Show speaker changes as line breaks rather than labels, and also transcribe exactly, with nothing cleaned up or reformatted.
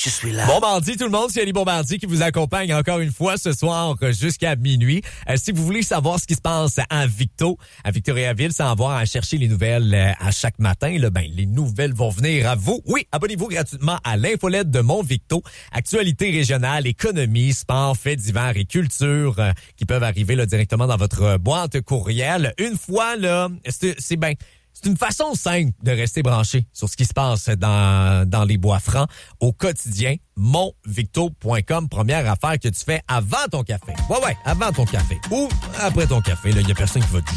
je suis là.
Bon mardi tout le monde, c'est Ali Bombardier qui vous accompagne encore une fois ce soir jusqu'à minuit. Euh, si vous voulez savoir ce qui se passe à Victo, à Victoriaville, sans avoir à chercher les nouvelles euh, à chaque matin, là, ben les nouvelles vont venir à vous. Oui, abonnez-vous gratuitement à l'infolette de Mon Victo. Actualité régionale, économie, sport, faits divers et culture euh, qui peuvent arriver là, directement dans votre boîte courriel. Une fois, là, c'est, c'est bien... C'est une façon simple de rester branché sur ce qui se passe dans, dans les bois francs au quotidien. mon victo point com, première affaire que tu fais avant ton café. Ouais, ouais, avant ton café. Ou après ton café. Il n'y a personne qui va te